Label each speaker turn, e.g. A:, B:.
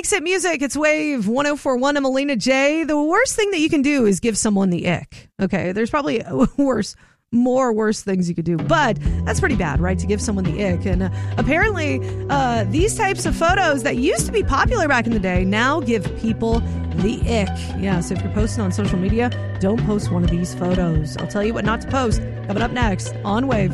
A: Mike's Hit Music. It's Wave 104.1. I'm Alina J. The worst thing that you can do is give someone the ick. Okay, there's probably more worse things you could do, but that's pretty bad, right? To give someone the ick. And apparently, these types of photos that used to be popular back in the day now give people the ick. Yeah, so if you're posting on social media, don't post one of these photos. I'll tell you what not to post coming up next on Wave.